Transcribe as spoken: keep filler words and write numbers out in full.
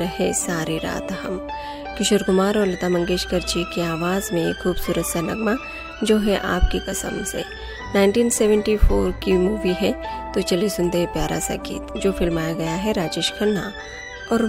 रहे सारी रात हम। किशोर कुमार और लता मंगेशकर जी की आवाज़ में खूबसूरत सा नगमा जो है आपकी कसम से। उन्नीस सौ चौहत्तर की मूवी है, तो चलिए सुनते हैं प्यारा सा गीत जो फिल्माया गया है राजेश खन्ना